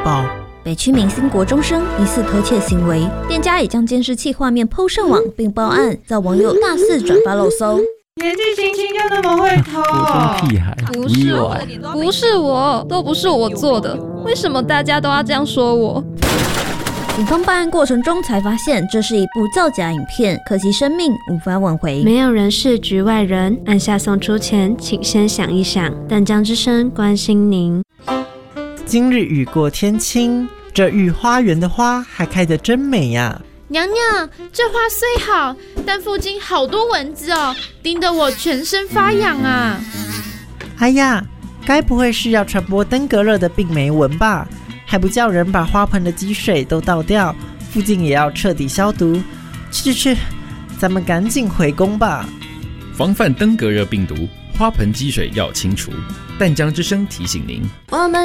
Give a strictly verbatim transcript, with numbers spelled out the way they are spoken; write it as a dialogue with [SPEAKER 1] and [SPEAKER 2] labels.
[SPEAKER 1] 报。
[SPEAKER 2] 北区明星国中生疑似偷窃行为，店家已将监视器画面 po 上网并报案，遭网友大肆转发漏搜。
[SPEAKER 3] 年纪轻轻就那么会偷，
[SPEAKER 4] 国中屁孩，
[SPEAKER 5] 不是我，不是我，都不是我做的，为什么大家都要这样说我？
[SPEAKER 2] 警方办案过程中才发现，这是一部造假影片，可惜生命无法挽回。
[SPEAKER 6] 没有人是局外人，按下送出前，请先想一想。淡江之声关心您。
[SPEAKER 1] 今日雨过天晴，这御花园的花还开得真美呀！
[SPEAKER 7] 娘娘，这花虽好，但附近好多蚊子哦，叮得我全身发痒啊！
[SPEAKER 1] 哎呀，该不会是要传播登革热的病媒蚊吧？还不叫人把花盆的积水都倒掉，附近也要彻底消毒。去去去，咱们赶紧回宫吧。
[SPEAKER 8] 防范登革热病毒，花盆积水要清除。淡江之声提醒您，
[SPEAKER 2] 我们